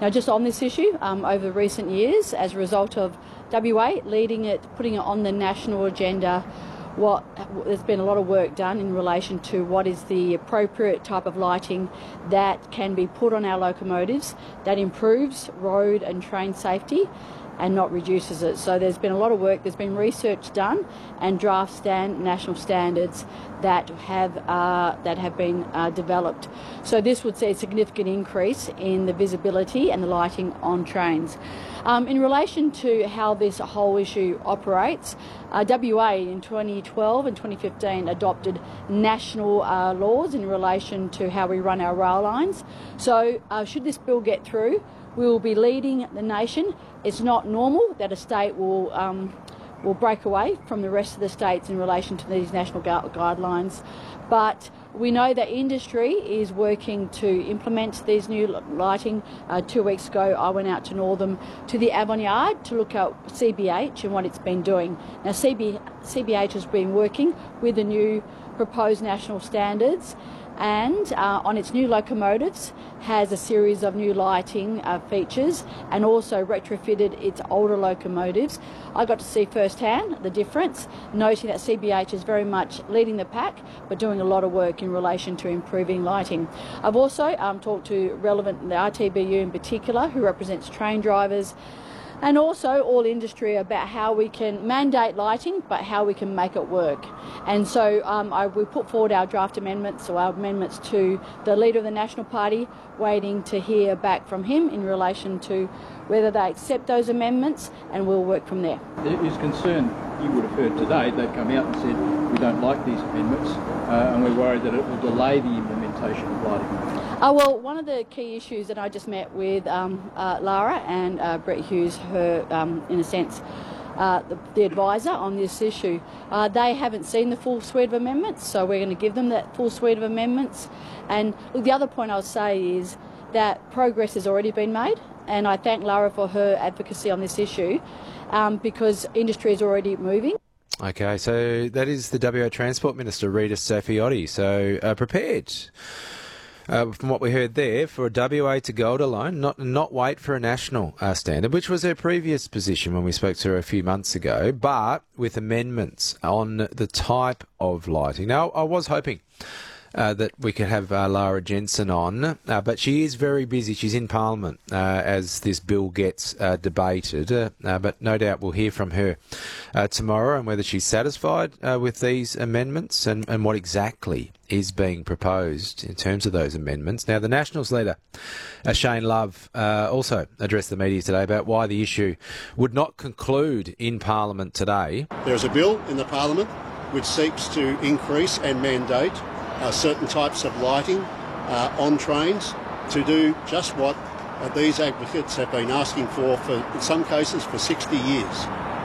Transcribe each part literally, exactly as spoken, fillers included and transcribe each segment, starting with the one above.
Now, just on this issue, um, over recent years, as a result of W A leading it, putting it on the national agenda, what there's been a lot of work done in relation to what is the appropriate type of lighting that can be put on our locomotives that improves road and train safety and not reduces it. So there's been a lot of work, there's been research done and draft stand, national standards that have uh, that have been uh, developed. So this would see a significant increase in the visibility and the lighting on trains. Um, in relation to how this whole issue operates, uh, W A in twenty twelve and twenty fifteen adopted national uh, laws in relation to how we run our rail lines. So uh, should this bill get through, we will be leading the nation. It's not normal that a state will um, will break away from the rest of the states in relation to these national gu guidelines, but we know that industry is working to implement these new lighting. Uh, two weeks ago I went out to Northam to the Avonyard to look at C B H and what it's been doing. Now C B H has been working with the new proposed national standards, and uh, on its new locomotives has a series of new lighting uh, features, and also retrofitted its older locomotives. I got to see firsthand the difference, noting that C B H is very much leading the pack but doing a lot of work in relation to improving lighting. I've also um, talked to relevant, the R T B U in particular, who represents train drivers, and also all industry, about how we can mandate lighting but how we can make it work. And so um, I, we put forward our draft amendments, or our amendments to the Leader of the National Party, waiting to hear back from him in relation to whether they accept those amendments, and we'll work from there. There is concern, you would have heard today, they've come out and said we don't like these amendments uh, and we're worried that it will delay the implementation of lighting. Uh, well, one of the key issues that I just met with um, uh, Lara and uh, Brett Hughes, her, um, in a sense, uh, the, the advisor on this issue, uh, they haven't seen the full suite of amendments, so we're going to give them that full suite of amendments. And look, the other point I'll say is that progress has already been made, and I thank Lara for her advocacy on this issue, um, because industry is already moving. Okay, so that is the W A Transport Minister, Rita Saffioti. So uh, prepared, uh, from what we heard there, for a W A to go it alone, not not wait for a national uh, standard, which was her previous position when we spoke to her a few months ago, but with amendments on the type of lighting. Now, I was hoping Uh, that we could have uh, Lara Jensen on, uh, but she is very busy. She's in Parliament uh, as this bill gets uh, debated, uh, uh, but no doubt we'll hear from her uh, tomorrow and whether she's satisfied uh, with these amendments and, and what exactly is being proposed in terms of those amendments. Now, the Nationals leader, uh, Shane Love, uh, also addressed the media today about why the issue would not conclude in Parliament today. There's a bill in the Parliament which seeks to increase and mandate Uh, certain types of lighting uh, on trains to do just what uh, these advocates have been asking for, for, in some cases, for sixty years.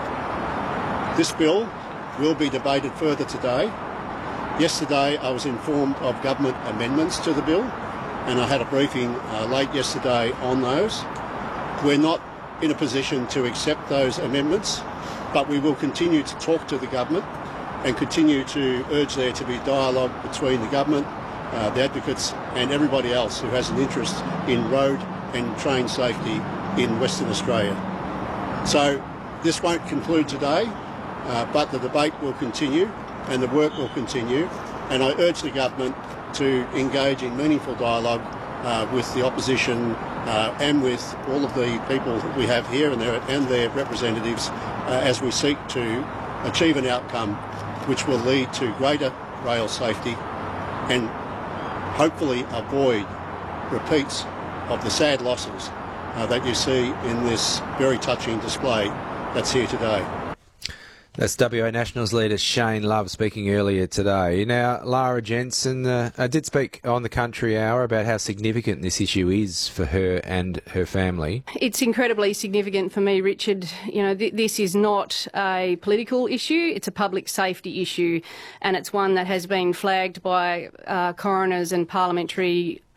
This bill will be debated further today. Yesterday I was informed of government amendments to the bill, and I had a briefing uh, late yesterday on those. We're not in a position to accept those amendments, but we will continue to talk to the government and continue to urge there to be dialogue between the government, uh, the advocates and everybody else who has an interest in road and train safety in Western Australia. So this won't conclude today, uh, but the debate will continue and the work will continue, and I urge the government to engage in meaningful dialogue uh, with the opposition uh, and with all of the people that we have here and their, and their representatives uh, as we seek to achieve an outcome which will lead to greater rail safety and hopefully avoid repeats of the sad losses uh, that you see in this very touching display that's here today. That's W A Nationals leader Shane Love speaking earlier today. Now, Lara Jensen uh, I did speak on the Country Hour about how significant this issue is for her and her family. It's incredibly significant for me, Richard. You know, th this is not a political issue, it's a public safety issue, and it's one that has been flagged by uh, coroners and parliamentary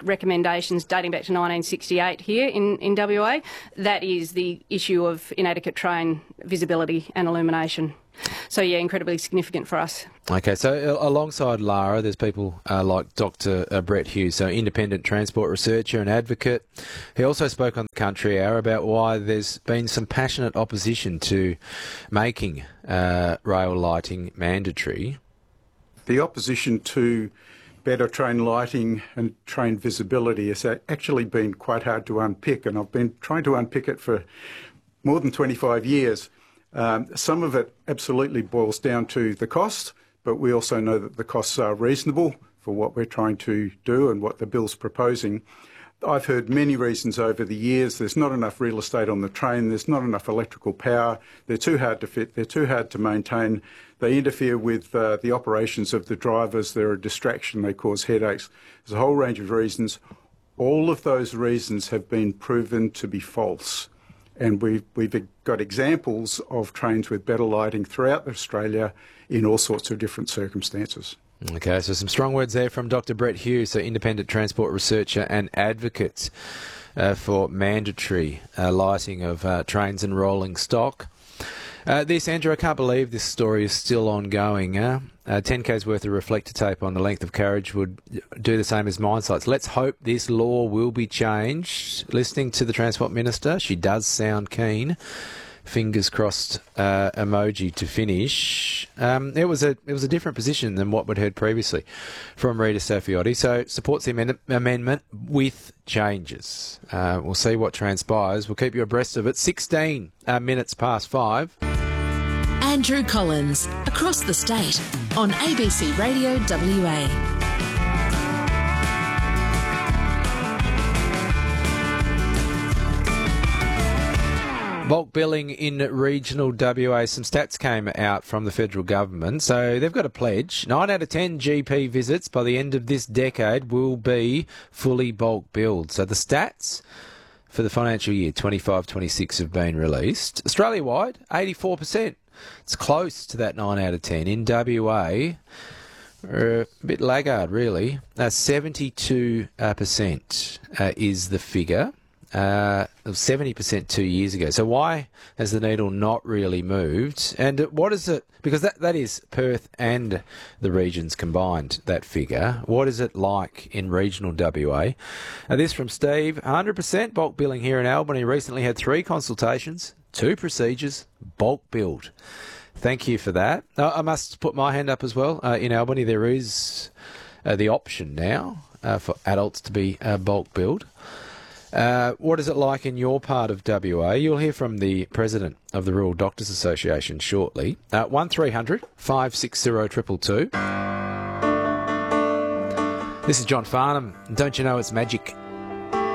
recommendations dating back to nineteen sixty-eight here in, in W A. That is the issue of inadequate train visibility and illumination. So, yeah, incredibly significant for us. Okay, so uh, alongside Lara, there's people uh, like Doctor Uh, Brett Hughes, so independent transport researcher and advocate. He also spoke on the Country Hour about why there's been some passionate opposition to making uh, rail lighting mandatory. The opposition to better train lighting and train visibility has actually been quite hard to unpick, and I've been trying to unpick it for more than twenty-five years. Um, some of it absolutely boils down to the cost, but we also know that the costs are reasonable for what we're trying to do and what the bill's proposing. I've heard many reasons over the years. There's not enough real estate on the train, there's not enough electrical power, they're too hard to fit, they're too hard to maintain, they interfere with uh, the operations of the drivers, they're a distraction, they cause headaches. There's a whole range of reasons. All of those reasons have been proven to be false. And we've, we've got examples of trains with better lighting throughout Australia in all sorts of different circumstances. Okay, so some strong words there from Doctor Brett Hughes, so independent transport researcher and advocate uh, for mandatory uh, lighting of uh, trains and rolling stock. Uh, this, Andrew, I can't believe this story is still ongoing. Uh, uh, ten K's worth of reflector tape on the length of carriage would do the same as mine sites. Let's hope this law will be changed. Listening to the Transport Minister, she does sound keen. Fingers crossed uh, emoji to finish. Um, it was a it was a different position than what we'd heard previously from Rita Sofiotti. So supports the amend- amendment with changes. Uh, we'll see what transpires. We'll keep you abreast of it. sixteen uh, minutes past five. Andrew Collins, across the state on A B C Radio W A. Bulk billing in regional W A. Some stats came out from the federal government. So they've got a pledge. nine out of ten G P visits by the end of this decade will be fully bulk billed. So the stats for the financial year twenty-five twenty-six have been released. Australia-wide, eighty-four percent. It's close to that nine out of ten. In W A, uh, a bit laggard, really. Uh, seventy-two percent uh, is the figure. Uh, seventy percent two years ago. So why has the needle not really moved? And what is it, because that, that is Perth and the regions combined, that figure. What is it like in regional W A? Uh, this from Steve. one hundred percent bulk billing here in Albany. Recently had three consultations, two procedures, bulk billed. Thank you for that. Uh, I must put my hand up as well. Uh, in Albany there is uh, the option now uh, for adults to be uh, bulk billed. Uh, what is it like in your part of W A? You'll hear from the president of the Rural Doctors Association shortly. Uh, one three hundred five six zero two two two. This is John Farnham. Don't you know it's magic?